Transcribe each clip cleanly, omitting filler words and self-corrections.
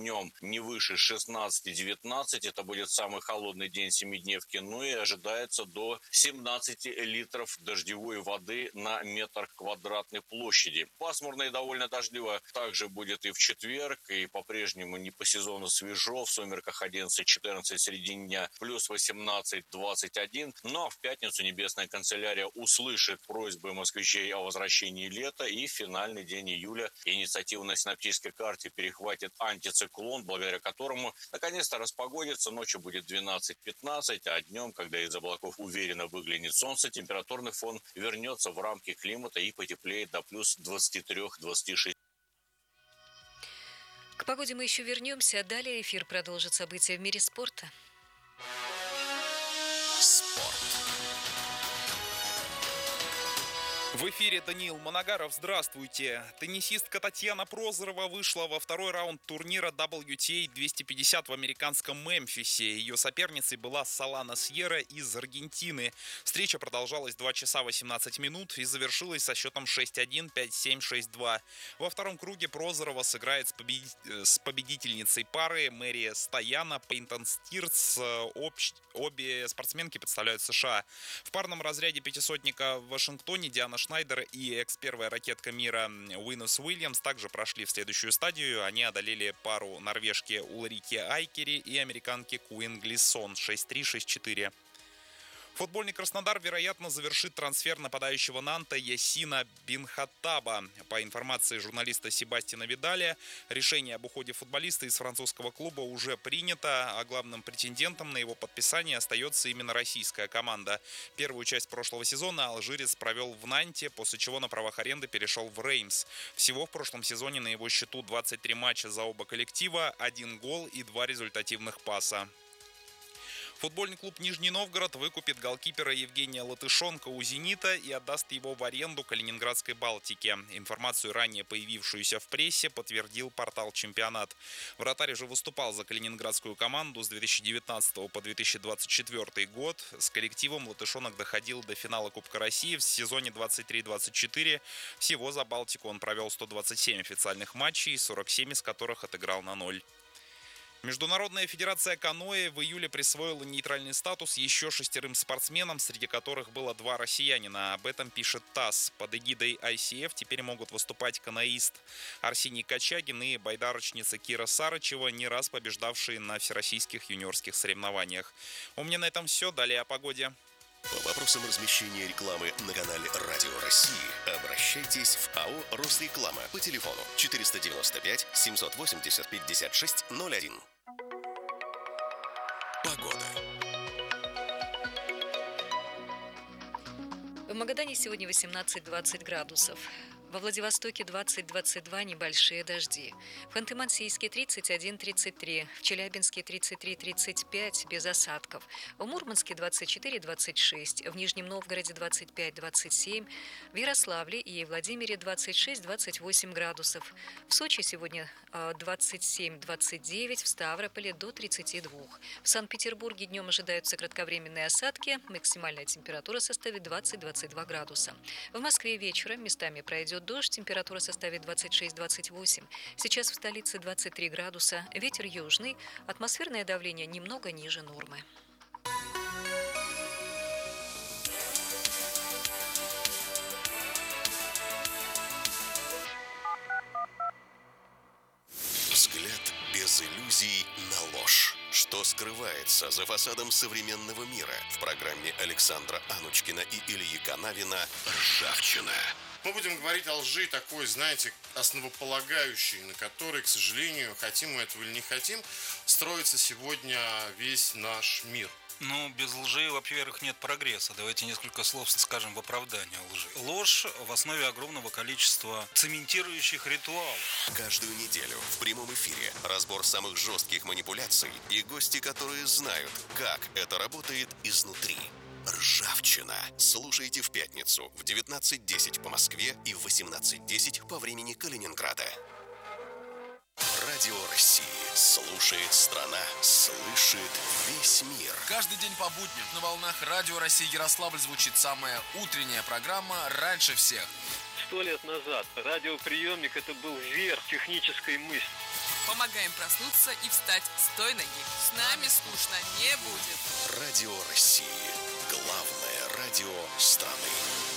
днем не выше 16-19. Это будет самый холодный день семидневки. Ну и ожидается до 17 литров дождевой воды на метр квадратной площади. Пасмурно и довольно дождливо также будет и в четверг. И по-прежнему не по сезону свежо. В сумерках 11-14, в середине дня плюс 18-21. Но в пятницу Небесная канцелярия услышит просьбы москвичей о возвращении лета. И в финальный день июля инициативу на синоптической карте перехватит антициклон, благодаря которому наконец-то распогодится. Ночью будет 12-15, а днем, когда из облаков уверенно выглянет солнце, температурный фон вернется в рамки климата и потеплеет до плюс 23-26. К погоде мы еще вернемся, а далее эфир продолжит события в мире спорта. Спорт. В эфире Даниил Моногаров. Здравствуйте. Теннисистка Татьяна Прозорова вышла во второй раунд турнира WTA 250 в американском Мемфисе. Ее соперницей была Солана Сьерра из Аргентины. Встреча продолжалась 2 часа 18 минут и завершилась со счетом 6-1, 5-7, 6-2. Во втором круге Прозорова сыграет с победительницей пары Мэри Стояна, Пейнтон Стирц. Обе спортсменки представляют США. В парном разряде пятисотника в Вашингтоне Диана Шнайдер и экс-первая ракетка мира Уинус Уильямс также прошли в следующую стадию. Они одолели пару норвежки Ульрике Айкери и американки Куин Глисон 6-3, 6-4. Футбольный Краснодар, вероятно, завершит трансфер нападающего Нанта Ясина Бенхаттаба. По информации журналиста Себастьяна Видаля, решение об уходе футболиста из французского клуба уже принято, а главным претендентом на его подписание остается именно российская команда. Первую часть прошлого сезона алжирец провел в Нанте, после чего на правах аренды перешел в Реймс. Всего в прошлом сезоне на его счету 23 матча за оба коллектива, 1 гол и 2 результативных паса. Футбольный клуб «Нижний Новгород» выкупит голкипера Евгения Латышонка у «Зенита» и отдаст его в аренду Калининградской «Балтике». Информацию, ранее появившуюся в прессе, подтвердил портал «Чемпионат». Вратарь уже выступал за калининградскую команду с 2019 по 2024 год. С коллективом Латышонок доходил до финала Кубка России в сезоне 23-24. Всего за «Балтику» он провел 127 официальных матчей, 47 из которых отыграл на 0. Международная федерация каноэ в июле присвоила нейтральный статус еще 6 спортсменам, среди которых было 2 россиянина. Об этом пишет ТАСС. Под эгидой ICF теперь могут выступать каноист Арсений Качагин и байдарочница Кира Сарычева, не раз побеждавшие на всероссийских юниорских соревнованиях. У меня на этом все. Далее о погоде. По вопросам размещения рекламы на канале Радио России обращайтесь в АО «Росреклама» по телефону 495 780 56 01. Погода. В Магадане сегодня 18-20 градусов. Во Владивостоке 20-22 небольшие дожди. В Ханты-Мансийске 31-33, в Челябинске 33-35 без осадков. В Мурманске 24-26, в Нижнем Новгороде 25-27, в Ярославле и Владимире 26-28 градусов. В Сочи сегодня 27-29, в Ставрополе до 32. В Санкт-Петербурге днем ожидаются кратковременные осадки, максимальная температура составит 20-22 градуса. В Москве вечером местами пройдет дождь, температура составит 26-28. Сейчас в столице 23 градуса, ветер южный, атмосферное давление немного ниже нормы. Взгляд без иллюзий на ложь. Что скрывается за фасадом современного мира? В программе Александра Анучкина и Ильи Канавина «Ржавчина». Мы будем говорить о лжи такой, знаете, основополагающей, на которой, к сожалению, хотим мы этого или не хотим, строится сегодня весь наш мир. Ну, без лжи, во-первых, нет прогресса. Давайте несколько слов скажем в оправдание лжи. Ложь в основе огромного количества цементирующих ритуалов. Каждую неделю в прямом эфире разбор самых жестких манипуляций и гости, которые знают, как это работает изнутри. Ржавчина. Слушайте в пятницу в 19:10 по Москве и в 18:10 по времени Калининграда. Радио России. Слушает страна, слышит весь мир. Каждый день по будням на волнах Радио России Ярославль звучит самая утренняя программа «Раньше всех». 100 лет назад радиоприемник – это был верх технической мысли. Помогаем проснуться и встать с той ноги. С нами скучно не будет. Радио России. Главное радио страны.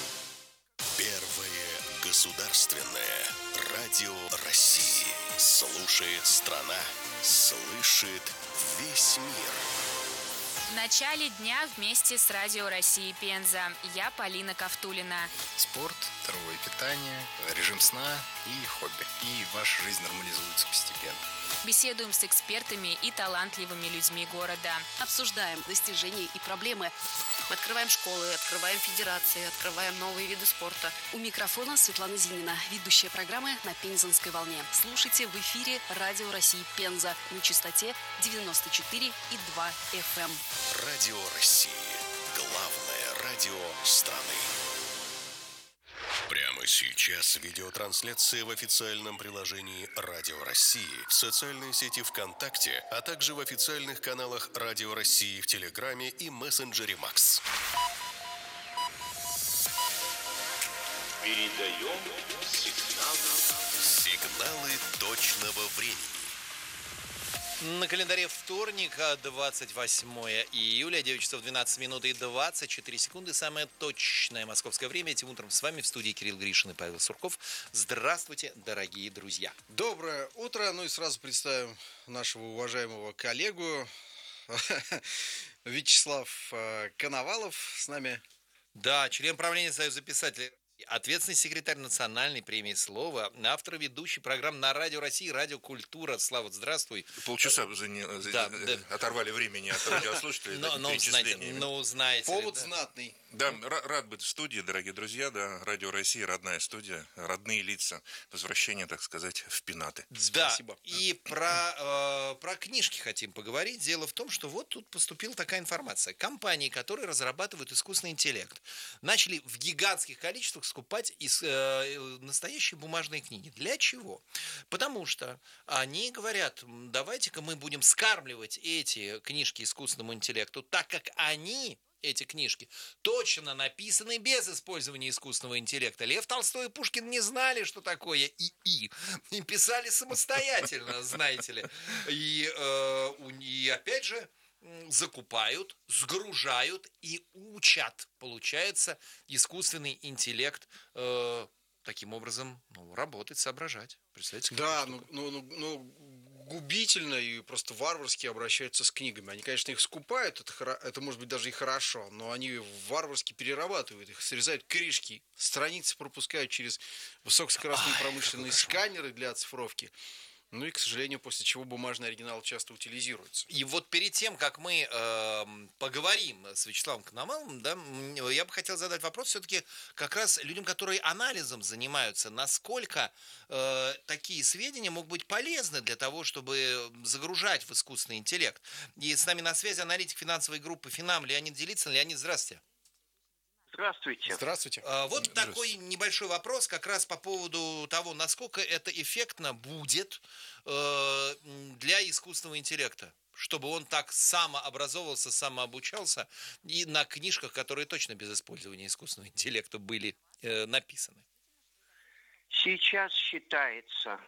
Первое государственное радио России. Слушает страна, слышит весь мир. В начале дня вместе с Радио России Пенза. Я Полина Ковтулина. Спорт, здоровое питание, режим сна и хобби. И ваша жизнь нормализуется постепенно. Беседуем с экспертами и талантливыми людьми города. Обсуждаем достижения и проблемы. Мы открываем школы, открываем федерации, открываем новые виды спорта. У микрофона Светлана Зинина, ведущая программы на Пензенской волне. Слушайте в эфире Радио России Пенза на частоте 94,2 FM. Радио России. Главное радио страны. Прямо сейчас видеотрансляция в официальном приложении Радио России, в социальной сети ВКонтакте, а также в официальных каналах Радио России в Телеграме и мессенджере Макс. Передаем Сигналы точного времени. На календаре вторник, 28 июля, 9 часов 12 минут и 24 секунды. Самое точное московское время. Этим утром с вами в студии Кирилл Гришин и Павел Сурков. Здравствуйте, дорогие друзья. Доброе утро. Ну и сразу представим нашего уважаемого коллегу Вячеслав Коновалов с нами. Да, член правления Союза писателей. Ответственный секретарь Национальной премии слова, автор и ведущий программ на Радио России, Радио Культура. Слава, здравствуй. Полчаса оторвали времени от радиослушателей. Знаете. Повод знатный. Да, рад быть в студии, дорогие друзья. Да, Радио России, родная студия, родные лица. Возвращение, так сказать, в пенаты. Да, спасибо. И про книжки хотим поговорить. Дело в том, что вот тут поступила такая информация. Компании, которые разрабатывают искусственный интеллект, начали в гигантских количествах скупать настоящие бумажные книги. Для чего? Потому что они говорят, давайте-ка мы будем скармливать эти книжки искусственному интеллекту, так как эти книжки точно написаны без использования искусственного интеллекта. Лев Толстой и Пушкин не знали, что такое ИИ. И писали самостоятельно, знаете ли. И опять же, закупают, сгружают и учат. Получается, искусственный интеллект таким образом работать, соображать. Представляете? Да, губительно и просто варварски обращаются с книгами. Они, конечно, их скупают, это может быть даже и хорошо, но они варварски перерабатывают их, срезают корешки, страницы пропускают через высокоскоростные промышленные сканеры для оцифровки. Ну и, к сожалению, после чего бумажный оригинал часто утилизируется. И вот перед тем, как мы поговорим с Вячеславом Коноваловым, да, я бы хотел задать вопрос все-таки как раз людям, которые анализом занимаются, насколько такие сведения могут быть полезны для того, чтобы загружать в искусственный интеллект. И с нами на связи аналитик финансовой группы «Финам» Леонид Делицын. Леонид, здравствуйте. Здравствуйте. Здравствуйте. Вот такой небольшой вопрос как раз по поводу того, насколько это эффектно будет для искусственного интеллекта, чтобы он так самообразовывался, самообучался и на книжках, которые точно без использования искусственного интеллекта были написаны. Сейчас считается,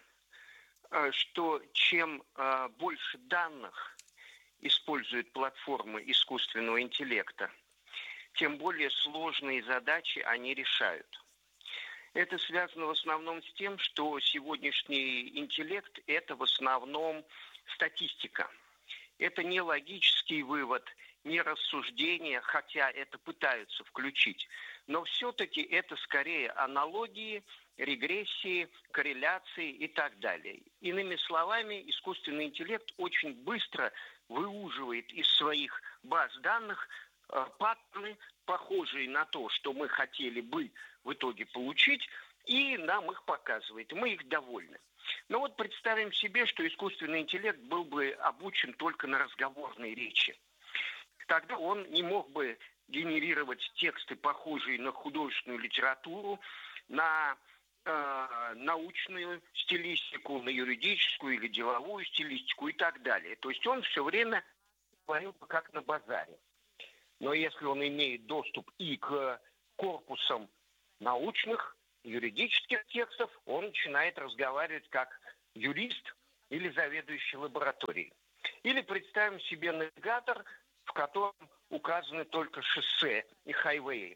что чем больше данных используют платформы искусственного интеллекта, тем более сложные задачи они решают. Это связано в основном с тем, что сегодняшний интеллект – это в основном статистика. Это не логический вывод, не рассуждение, хотя это пытаются включить. Но все-таки это скорее аналогии, регрессии, корреляции и так далее. Иными словами, искусственный интеллект очень быстро выуживает из своих баз данных паттерны, похожие на то, что мы хотели бы в итоге получить, и нам их показывает. Мы их довольны. Но вот представим себе, что искусственный интеллект был бы обучен только на разговорной речи. Тогда он не мог бы генерировать тексты, похожие на художественную литературу, на научную стилистику, на юридическую или деловую стилистику и так далее. То есть он все время говорил бы как на базаре. Но если он имеет доступ и к корпусам научных, юридических текстов, он начинает разговаривать как юрист или заведующий лабораторией. Или представим себе навигатор, в котором указаны только шоссе и хайвеи.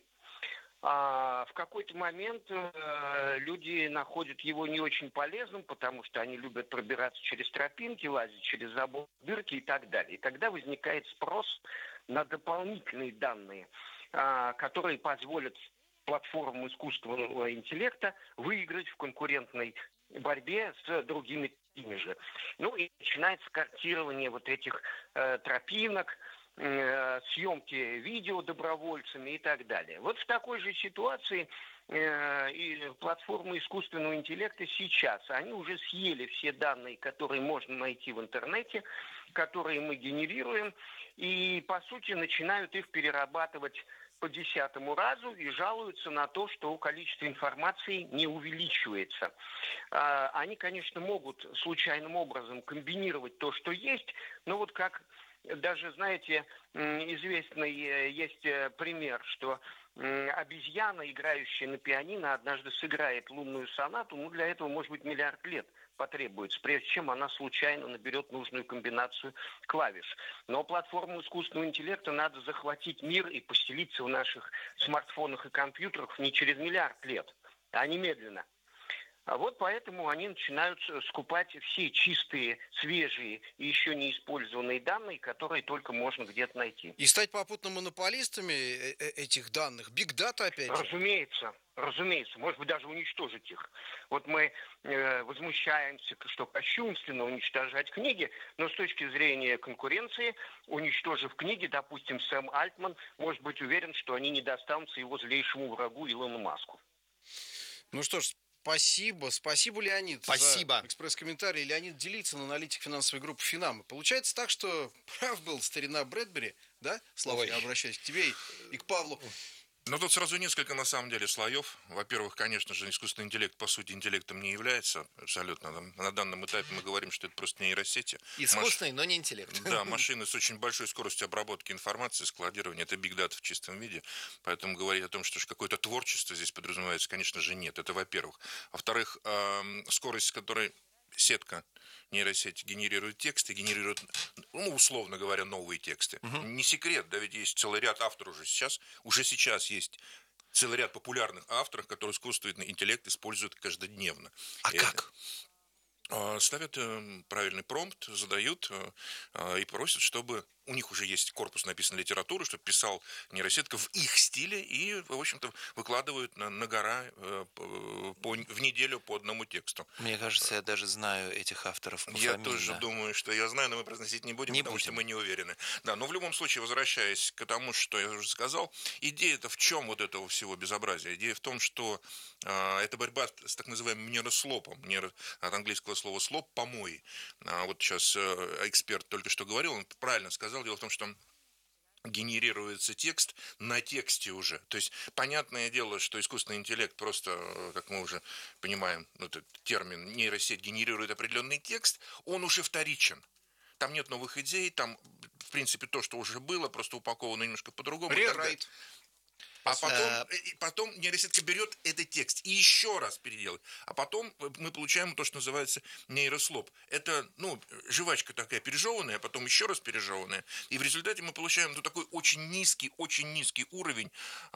А в какой-то момент люди находят его не очень полезным, потому что они любят пробираться через тропинки, лазить через забор, дырки и так далее. И тогда возникает спрос на дополнительные данные, которые позволят платформам искусственного интеллекта выиграть в конкурентной борьбе с другими такими же. Ну и начинается картирование вот этих тропинок, съемки видео добровольцами и так далее. Вот в такой же ситуации и платформы искусственного интеллекта сейчас, они уже съели все данные, которые можно найти в интернете, которые мы генерируем, и по сути начинают их перерабатывать по 10-му разу и жалуются на то, что количество информации не увеличивается. Они, конечно, могут случайным образом комбинировать то, что есть, но вот как даже, знаете, известный есть пример, что обезьяна, играющая на пианино, однажды сыграет лунную сонату, ну, для этого, может быть, миллиард лет потребуется, прежде чем она случайно наберет нужную комбинацию клавиш. Но платформу искусственного интеллекта надо захватить мир и поселиться в наших смартфонах и компьютерах не через миллиард лет, а немедленно. А вот поэтому они начинают скупать все чистые, свежие и еще не использованные данные, которые только можно где-то найти. И стать попутно монополистами этих данных, биг дата опять же? Разумеется, может быть, даже уничтожить их. Вот мы возмущаемся, что кощунственно уничтожать книги, но с точки зрения конкуренции, уничтожив книги, допустим, Сэм Альтман может быть уверен, что они не достанутся его злейшему врагу Илону Маску. Ну что ж, Спасибо, Леонид, Спасибо. за экспресс-комментарий. Леонид Делицын, аналитик финансовой группы «Финам». Получается так, что прав был старина Брэдбери, да? Слава, я обращаюсь к тебе и к Павлу. Ну, тут сразу несколько, на самом деле, слоев. Во-первых, конечно же, искусственный интеллект, по сути, интеллектом не является абсолютно. На данном этапе мы говорим, что это просто нейросети. Искусственный, но не интеллект. Да, машины с очень большой скоростью обработки информации, складирования. Это биг дата в чистом виде. Поэтому говорить о том, что какое-то творчество здесь подразумевается, конечно же, нет. Это во-первых. Во-вторых, скорость, с которой сетка нейросеть генерирует тексты, генерирует, ну, условно говоря, новые тексты. Не секрет, да, ведь есть целый ряд авторов уже сейчас есть целый ряд популярных авторов, которые искусственный интеллект используют каждодневно. Как? Ставят правильный промпт, задают и просят, чтобы у них уже есть корпус написанной литературы, чтобы писал нейросетка в их стиле и, в общем-то, выкладывают на гора в неделю по одному тексту. Мне кажется, я даже знаю этих авторов Я тоже думаю, что я знаю, но мы произносить не будем, потому что мы не уверены. Да, но в любом случае, возвращаясь к тому, что я уже сказал, идея-то в чем вот этого всего безобразия? Идея в том, что это борьба с так называемым нейрослопом. От английского слова слоп – помои. Вот сейчас эксперт только что говорил, он правильно сказал. Дело в том, что генерируется текст на тексте уже. То есть, понятное дело, что искусственный интеллект просто, как мы уже понимаем, этот термин нейросеть генерирует определенный текст, он уже вторичен. Там нет новых идей, там, в принципе, то, что уже было, просто упаковано немножко по-другому. А потом нейросетка берет этот текст и еще раз переделает. А потом мы получаем то, что называется нейрослоп. Это, жвачка такая пережеванная, а потом еще раз пережеванная. И в результате мы получаем такой очень низкий уровень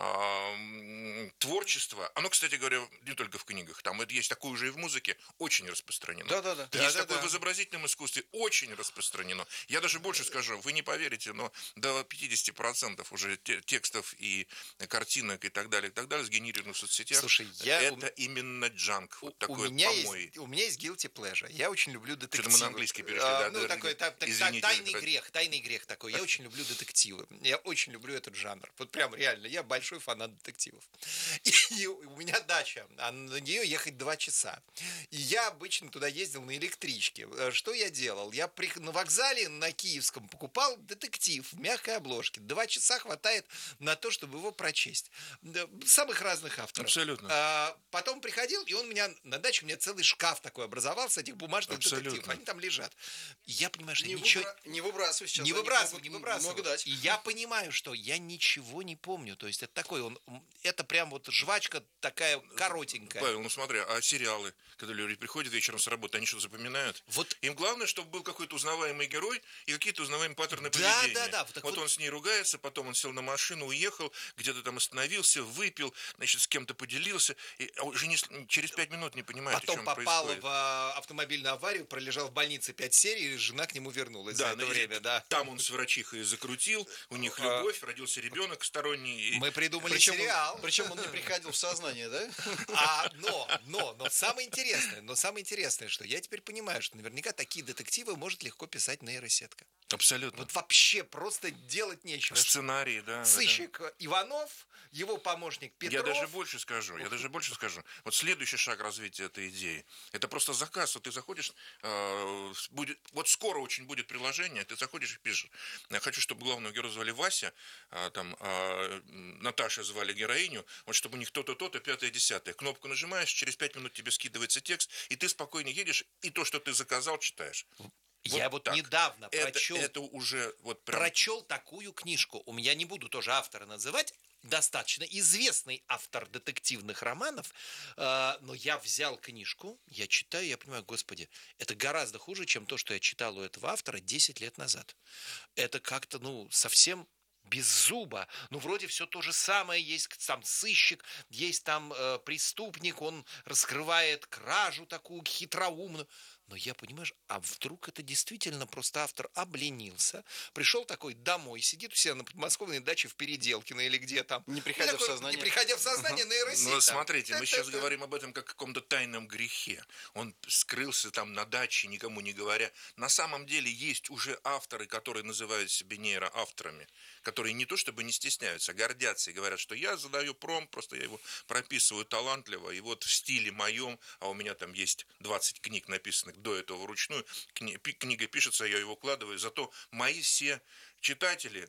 творчества. Оно, кстати говоря, не только в книгах. Там это есть такое уже и в музыке. Очень распространено. Да. Есть такое в изобразительном искусстве. Очень распространено. Я даже больше скажу. Вы не поверите, но до 50% уже текстов и картинок и так далее, сгенерированы в соцсетях. Слушай, это именно джанк. Вот такой у меня есть guilty pleasure. Я очень люблю детективы. Что-то мы на английский перешли. Такой тайный грех такой. Я очень люблю детективы. Я очень люблю этот жанр. Вот прям реально, я большой фанат детективов. И у меня дача, а на нее ехать 2 часа. И я обычно туда ездил на электричке. Что я делал? Я на вокзале на Киевском покупал детектив в мягкой обложке. 2 часа хватает на то, чтобы его прочесть. прочесть. Самых разных авторов. Абсолютно. Потом приходил, и он у меня на даче, у меня целый шкаф такой образовался, этих бумажных детективов. Они там лежат. И я понимаю, что ничего... Не выбрасывай сейчас. Не выбрасывай. Много дать. И я понимаю, что я ничего не помню. То есть это такой, это прям вот жвачка такая коротенькая. Павел, ну смотри, а сериалы, когда люди приходят вечером с работы, они что запоминают? Вот. Им главное, чтобы был какой-то узнаваемый герой и какие-то узнаваемые паттерны поведения. Да. Вот он с ней ругается, потом он сел на машину, уехал, где-то там остановился, выпил, значит, с кем-то поделился, и уже через 5 минут не понимает, потом о чем попал происходит. в автомобильную аварию, пролежал в больнице 5 серий, и жена к нему вернулась за это время. Да. Там он с врачихой закрутил, у них любовь, родился ребенок сторонний. Мы придумали сериал. Причем он не приходил в сознание, да? Но самое интересное, что я теперь понимаю, что наверняка такие детективы может легко писать нейросетка. Абсолютно. Вот вообще просто делать нечего. Сценарий, да. Сыщик Иванов, его помощник Петров. Я даже больше скажу. Вот следующий шаг развития этой идеи. Это просто заказ. Вот ты заходишь, вот скоро очень будет приложение, ты заходишь и пишешь. Я хочу, чтобы главного героя звали Вася, Наташа звали героиню, вот чтобы у них то-то, то-то, 5-е, 10-е. Кнопку нажимаешь, через 5 минут тебе скидывается текст, и ты спокойно едешь, и то, что ты заказал, читаешь. Я вот недавно прочел такую книжку. У меня не буду тоже автора называть. Достаточно известный автор детективных романов. Но я взял книжку, я читаю, я понимаю, господи, это гораздо хуже, чем то, что я читал у этого автора 10 лет назад. Это как-то, совсем... без зуба. Вроде все то же самое. Есть там сыщик, есть там преступник, он раскрывает кражу такую хитроумную. Но я, понимаешь, а вдруг это действительно просто автор обленился, пришел такой домой, сидит у себя на подмосковной даче в Переделкино или где там. Не приходя в сознание. Не приходя в сознание, нейросеть. Ну, смотрите, мы сейчас говорим об этом как о каком-то тайном грехе. Он скрылся там на даче, никому не говоря. На самом деле есть уже авторы, которые называют себя нейроавторами, которые не то чтобы не стесняются, а гордятся и говорят, что я задаю промпт, просто я его прописываю талантливо, и вот в стиле моем, а у меня там есть 20 книг, написанных до этого вручную, книга пишется, я ее укладываю, зато мои все читатели,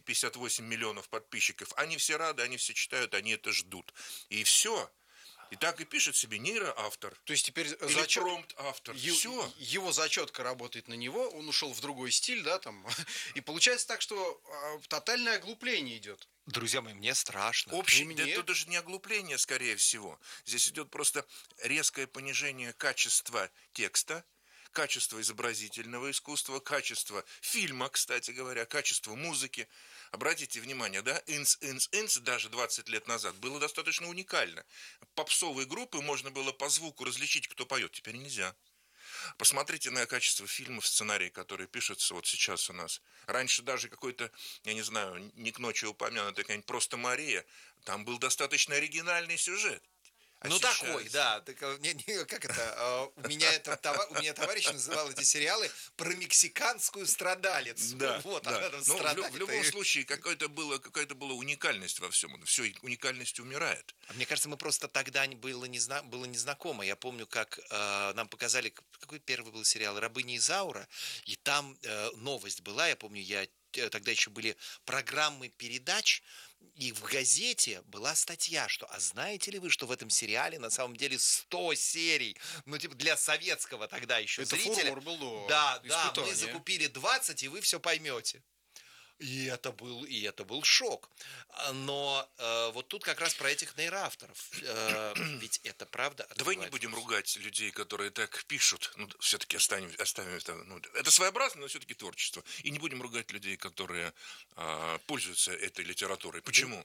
258 миллионов подписчиков, они все рады, они все читают, они это ждут. И все. И так и пишет себе нейроавтор. То есть теперь промпт-автор. Все. Его зачетка работает на него, он ушел в другой стиль, да, там. И получается так, что тотальное оглупление идет. Друзья мои, мне страшно. Это даже не оглупление, скорее всего. Здесь идет просто резкое понижение качества текста, качество изобразительного искусства, качество фильма, кстати говоря, качество музыки. Обратите внимание, да, инс даже 20 лет назад было достаточно уникально. Попсовые группы можно было по звуку различить, кто поет, теперь нельзя. Посмотрите на качество фильмов, сценарии, которые пишутся вот сейчас у нас. Раньше даже какой-то, я не знаю, не к ночи упомянутый, какая-нибудь «Просто Мария», там был достаточно оригинальный сюжет. Такой, да. Как это? У меня товарищ называл эти сериалы про мексиканскую страдалицу. Да, вот, да. В любом случае, какая-то была уникальность во всем. Все, уникальность умирает. Мне кажется, мы просто тогда было незнакомо. Я помню, как нам показали, какой первый был сериал «Рабыня Изаура», и там новость была, я помню, тогда еще были программы передач, и в газете была статья, что, а знаете ли вы, что в этом сериале на самом деле 100 серий, для советского тогда еще это зрителя. Это фурор был, да, мы закупили 20, и вы все поймете. И это был шок. Но вот тут как раз про этих нейроавторов. Ведь это правда. Давай не будем ругать людей, которые так пишут. Все-таки оставим это. Это своеобразно, но все-таки творчество. И не будем ругать людей, которые пользуются этой литературой. Почему?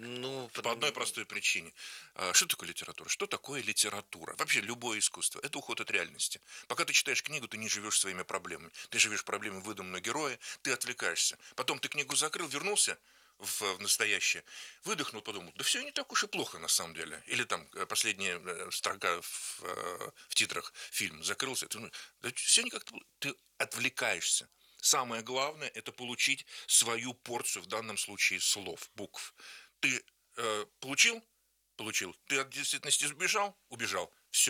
По одной простой причине. Что такое литература? Что такое литература? Вообще любое искусство. Это уход от реальности. Пока ты читаешь книгу, ты не живешь своими проблемами. Ты живешь проблемами выдуманного героя, ты отвлекаешься. Потом ты книгу закрыл, вернулся в настоящее, выдохнул, подумал, да все не так уж и плохо на самом деле. Или там последняя строка в титрах фильма закрылся. Да все не как-то... Ты отвлекаешься. Самое главное – это получить свою порцию, в данном случае слов, букв. Ты получил? Получил. Ты от действительности убежал? Убежал. Все.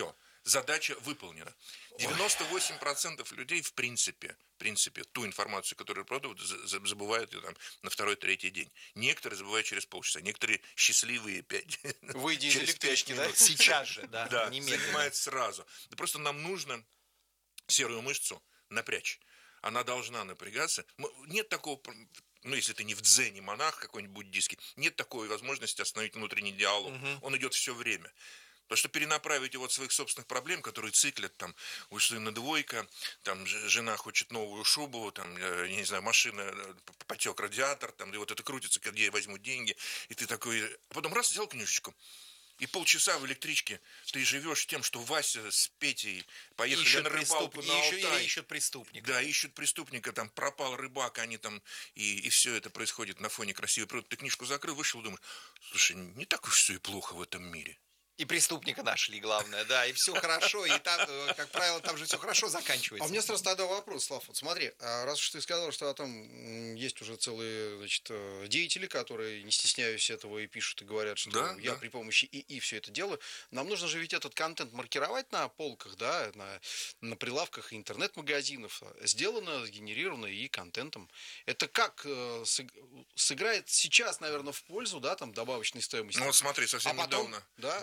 задача выполнена. 98% людей, в принципе, ту информацию, которую продают, забывают ее там на второй-третий день. Некоторые забывают через полчаса, некоторые счастливые 5. Выйди из электрички, да? Сейчас же, да. Да, занимает сразу. Да просто нам нужно серую мышцу напрячь. Она должна напрягаться. Нет такого, если ты не в дзене монах какой-нибудь буддийский, нет такой возможности остановить внутренний диалог. Он идет все время. Потому что перенаправить его от своих собственных проблем, которые циклят, там, у сына двойка, там, жена хочет новую шубу, там, я не знаю, машина, потек радиатор, там, и вот это крутится, где я возьму деньги, и ты такой, а потом раз, взял книжечку, и полчаса в электричке ты живешь тем, что Вася с Петей поехали ищут на рыбалку на Алтай. Или ищут преступника. Да, ищут преступника, там пропал рыбак, они там, и все это происходит на фоне красивой природы. Ты книжку закрыл, вышел, думаешь, слушай, не так уж все и плохо в этом мире. И преступника нашли, главное, да, и все хорошо, и там, как правило, там же все хорошо заканчивается. А у меня сразу тогда вопрос, Слав, вот смотри, раз уж ты сказал, что там есть уже целые, значит, деятели, которые, не стесняясь этого, и пишут, и говорят, что я при помощи ИИ все это делаю, нам нужно же ведь этот контент маркировать на полках, да, на прилавках интернет-магазинов, сделано, сгенерировано ИИ контентом. Это как сыграет сейчас, наверное, в пользу, да, там, добавочной стоимости? Ну вот смотри, совсем недавно, да?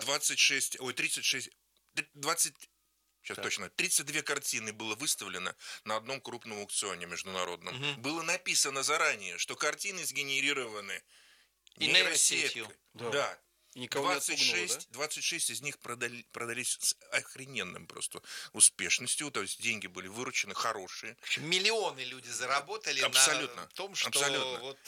32 картины было выставлено на одном крупном аукционе международном. Было написано заранее, что картины сгенерированы нейросетью. Да. 26 из них продались с охрененным просто успешностью, то есть деньги были выручены хорошие. Миллионы люди заработали на том, что... Абсолютно. Вот...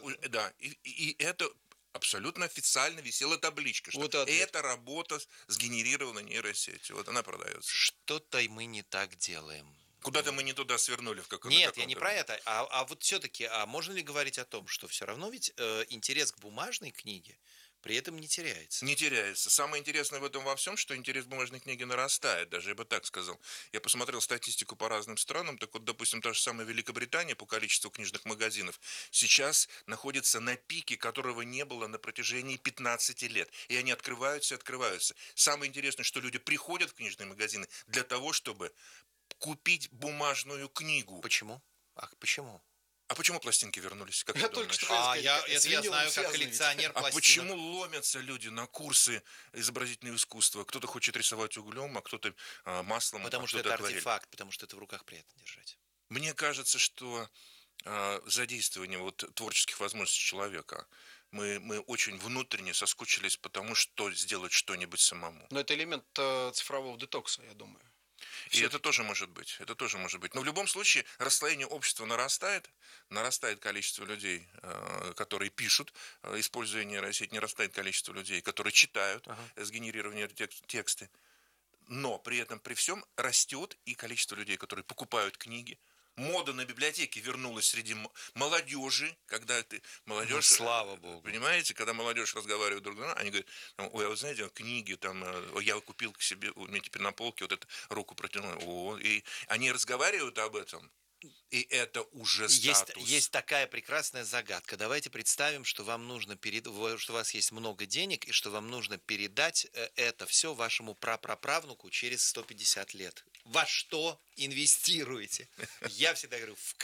И это абсолютно официально висела табличка, что вот эта работа сгенерирована нейросетью. Вот она продается. Что-то мы не так делаем. Куда-то мы не туда свернули в каком-то. Нет, я не про это. А вот все-таки, можно ли говорить о том, что все равно ведь интерес к бумажной книге при этом не теряется? Не теряется. Самое интересное в этом во всем, что интерес к бумажной книге нарастает, даже я бы так сказал. Я посмотрел статистику по разным странам, так вот, допустим, та же самая Великобритания по количеству книжных магазинов сейчас находится на пике, которого не было на протяжении 15 лет. И они открываются и открываются. Самое интересное, что люди приходят в книжные магазины для того, чтобы купить бумажную книгу. Почему? Почему? А почему пластинки вернулись? Как я только что я знаю, как коллекционер пластинок. А почему ломятся люди на курсы изобразительного искусства? Кто-то хочет рисовать углем, а кто-то маслом. Потому что это артефакт, потому что это в руках приятно держать. Мне кажется, что задействование творческих возможностей человека, мы очень внутренне соскучились по тому, что сделать что-нибудь самому. Но это элемент цифрового детокса, я думаю. И это тоже может быть. Но в любом случае расслоение общества нарастает количество людей, которые пишут, используя нейросеть, нарастает количество людей, которые читают сгенерированные тексты. Но при этом, при всем, растет и количество людей, которые покупают книги. Мода на библиотеки вернулась среди молодежи, когда молодежь... слава богу. Понимаете, когда молодежь разговаривает друг с другом, они говорят, ой, а вы знаете, книги, там, я купил к себе, у меня теперь на полке вот эту руку протянул. И они разговаривают об этом, и это уже статус. Есть такая прекрасная загадка. Давайте представим, что вам нужно что у вас есть много денег, и что вам нужно передать это все вашему праправнуку через 150 лет. Во что инвестируете? Я всегда говорю, в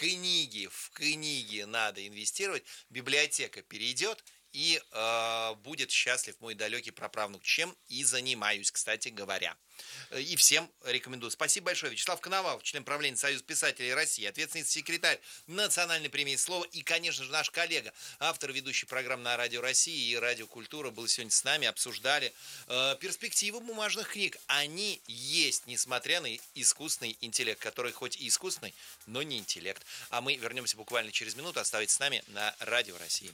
книги надо инвестировать. Библиотека перейдет, и будет счастлив мой далекий праправнук, чем и занимаюсь, кстати говоря. И всем рекомендую. Спасибо большое. Вячеслав Коновалов, член правления Союза писателей России, ответственный секретарь Национальной премии слова и, конечно же, наш коллега, автор ведущей программы на Радио России и Радио Культура, был сегодня с нами, обсуждали перспективы бумажных книг. Они есть, несмотря на искусственный интеллект, который хоть и искусственный, но не интеллект. А мы вернемся буквально через минуту. Оставайтесь с нами на Радио России.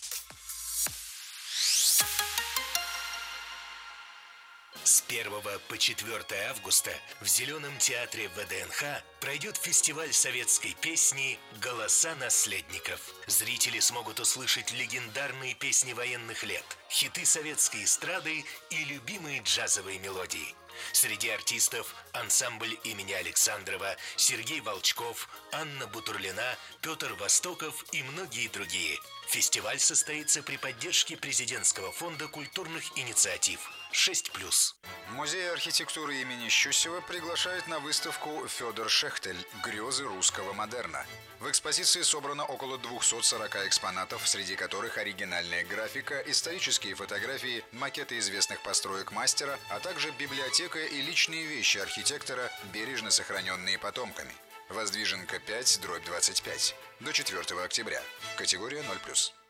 С 1 по 4 августа в Зеленом театре ВДНХ пройдет фестиваль советской песни «Голоса наследников». Зрители смогут услышать легендарные песни военных лет, хиты советской эстрады и любимые джазовые мелодии. Среди артистов ансамбль имени Александрова, Сергей Волчков, Анна Бутурлина, Петр Востоков и многие другие. Фестиваль состоится при поддержке Президентского фонда культурных инициатив. 6+. Музей архитектуры имени Щусева приглашает на выставку «Федор Шехтель. Грезы русского модерна». В экспозиции собрано около 240 экспонатов, среди которых оригинальная графика, исторические фотографии, макеты известных построек мастера, а также библиотека и личные вещи архитектора, бережно сохраненные потомками. Воздвиженка 5/25. До 4 октября. Категория 0+.